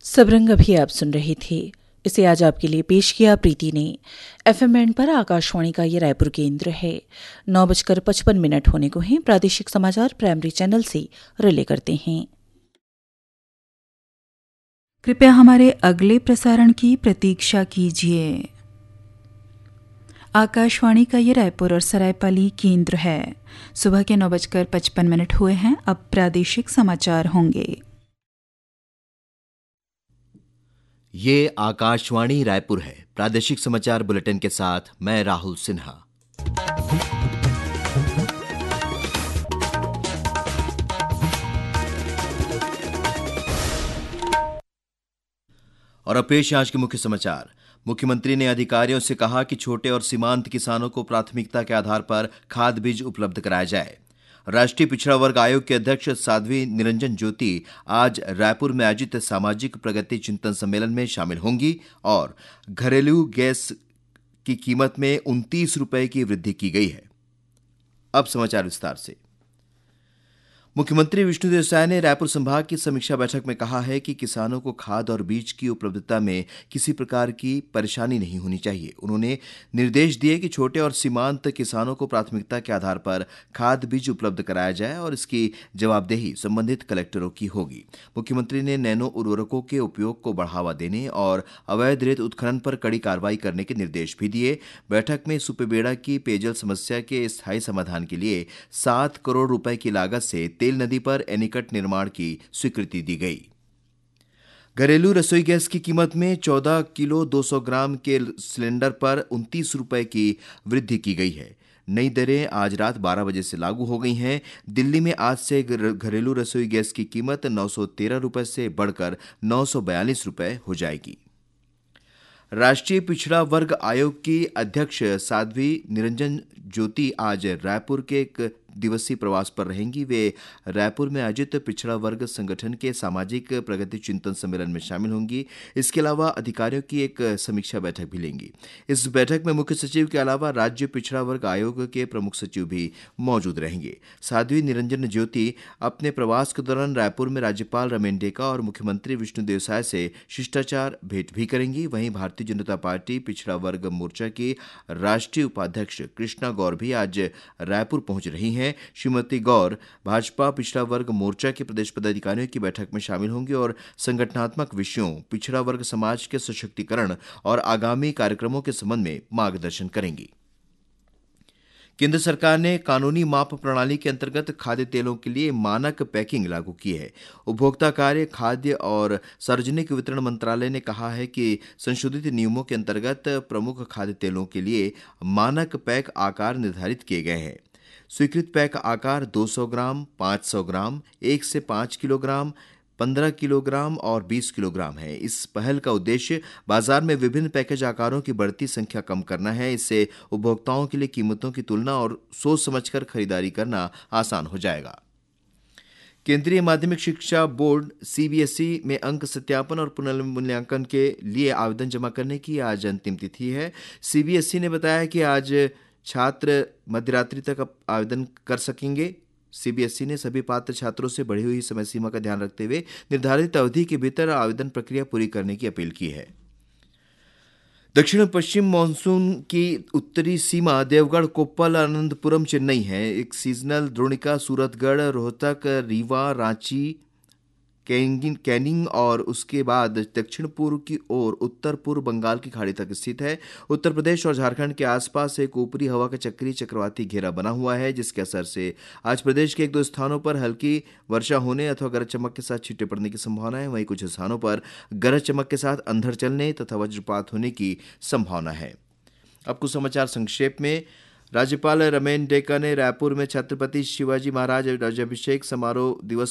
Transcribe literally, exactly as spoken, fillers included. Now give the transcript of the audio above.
सबरंग अभी आप सुन रहे थे। इसे आज आपके लिए पेश किया प्रीति ने। एफएम बैंड पर आकाशवाणी का ये रायपुर केंद्र है। नौ बजकर पचपन मिनट होने को हैं। प्रादेशिक समाचार प्राइमरी चैनल से रिले करते हैं। कृपया हमारे अगले प्रसारण की प्रतीक्षा कीजिए। आकाशवाणी का ये रायपुर और सरायपाली केंद्र है। सुबह के नौ बजकर पचपन मिनट हुए हैं। अब प्रादेशिक समाचार होंगे। ये आकाशवाणी रायपुर है। प्रादेशिक समाचार बुलेटिन के साथ मैं राहुल सिन्हा। और अब पेश आज के मुख्य समाचार। मुख्यमंत्री ने अधिकारियों से कहा कि छोटे और सीमांत किसानों को प्राथमिकता के आधार पर खाद बीज उपलब्ध कराया जाए। राष्ट्रीय पिछड़ा वर्ग आयोग के अध्यक्ष साध्वी निरंजन ज्योति आज रायपुर में आयोजित सामाजिक प्रगति चिंतन सम्मेलन में शामिल होंगी और घरेलू गैस की कीमत में उनतीस रुपए की वृद्धि की गई है। अब समाचार विस्तार से। मुख्यमंत्री विष्णुदेव साय ने रायपुर संभाग की समीक्षा बैठक में कहा है कि किसानों को खाद और बीज की उपलब्धता में किसी प्रकार की परेशानी नहीं होनी चाहिए। उन्होंने निर्देश दिए कि छोटे और सीमांत किसानों को प्राथमिकता के आधार पर खाद बीज उपलब्ध कराया जाए और इसकी जवाबदेही संबंधित कलेक्टरों की होगी। मुख्यमंत्री ने नैनो उर्वरकों के उपयोग को बढ़ावा देने और अवैध रेत उत्खनन पर कड़ी कार्रवाई करने के निर्देश भी दिए। बैठक में सुपेबेड़ा की पेयजल समस्या के स्थायी समाधान के लिए सात करोड़ रुपए की लागत से तेल नदी पर एनीकट निर्माण की स्वीकृति दी गई। घरेलू रसोई गैस की कीमत में चौदह किलो दो सौ ग्राम के सिलेंडर पर उनतीस रुपए की वृद्धि की गई है। नई दरें आज रात बारह बजे से लागू हो गई हैं। दिल्ली में आज से घरेलू रसोई गैस की कीमत नौ सौ तेरह रुपए से बढ़कर नौ सौ बयालीस रुपए हो जाएगी। राष्ट्रीय पिछड़ा वर्ग आयोग की अध्यक्ष साध्वी निरंजन ज्योति आज रायपुर के एक दिवसीय प्रवास पर रहेंगी। वे रायपुर में आयोजित पिछड़ा वर्ग संगठन के सामाजिक प्रगति चिंतन सम्मेलन में शामिल होंगी। इसके अलावा अधिकारियों की एक समीक्षा बैठक भी लेंगी। इस बैठक में मुख्य सचिव के अलावा राज्य पिछड़ा वर्ग आयोग के प्रमुख सचिव भी मौजूद रहेंगे। साध्वी निरंजन ज्योति अपने प्रवास के दौरान रायपुर में राज्यपाल रमेन डेका और मुख्यमंत्री विष्णुदेव साय से शिष्टाचार भेंट भी करेंगी। वहीं भारतीय जनता पार्टी पिछड़ा वर्ग मोर्चा की राष्ट्रीय उपाध्यक्ष कृष्णा गौर भी आज रायपुर पहुंच रही हैं। श्रीमती गौर भाजपा पिछड़ा वर्ग मोर्चा के प्रदेश पदाधिकारियों की बैठक में शामिल होंगे और संगठनात्मक विषयों, पिछड़ा वर्ग समाज के सशक्तिकरण और आगामी कार्यक्रमों के संबंध में मार्गदर्शन करेंगी। केंद्र सरकार ने कानूनी माप प्रणाली के अंतर्गत खाद्य तेलों के लिए मानक पैकिंग लागू की है। उपभोक्ता कार्य, खाद्य और सार्वजनिक वितरण मंत्रालय ने कहा है कि संशोधित नियमों के अंतर्गत प्रमुख खाद्य तेलों के लिए मानक पैक आकार निर्धारित किए गए हैं। स्वीकृत पैक आकार दो सौ ग्राम, पाँच सौ ग्राम, एक से पाँच किलोग्राम, पंद्रह किलोग्राम और बीस किलोग्राम है। इस पहल का उद्देश्य बाजार में विभिन्न पैकेज आकारों की बढ़ती संख्या कम करना है। इससे उपभोक्ताओं के लिए कीमतों की तुलना और सोच समझकर खरीदारी करना आसान हो जाएगा। केंद्रीय माध्यमिक शिक्षा बोर्ड सीबीएसई में अंक सत्यापन और पुनर्मूल्यांकन के लिए आवेदन जमा करने की आज अंतिम तिथि है। सीबीएसई ने बताया कि आज छात्र मध्यरात्रि तक आवेदन कर सकेंगे। सीबीएसई ने सभी पात्र छात्रों से बढ़ी हुई समय सीमा का ध्यान रखते हुए निर्धारित अवधि के भीतर आवेदन प्रक्रिया पूरी करने की अपील की है। दक्षिण पश्चिम मानसून की उत्तरी सीमा देवगढ़, कोप्पल, अनंतपुरम, चेन्नई है। एक सीजनल द्रोणिका सूरतगढ़, रोहतक, रीवा, रांची, कैनिंग और उसके बाद दक्षिण पूर्व की ओर उत्तर पूर्व बंगाल की खाड़ी तक स्थित है। उत्तर प्रदेश और झारखंड के आसपास एक ऊपरी हवा का चक्रीय चक्रवाती घेरा बना हुआ है, जिसके असर से आज प्रदेश के एक दो स्थानों पर हल्की वर्षा होने अथवा गरज चमक के साथ छींटे पड़ने की संभावना है। वहीं कुछ स्थानों पर गरज चमक के साथ अंधड़ चलने तथा वज्रपात होने की संभावना है। अब कुछ समाचार संक्षेप में। राज्यपाल रमेन डेका ने रायपुर में छत्रपति शिवाजी महाराज राज्याभिषेक समारोह दिवस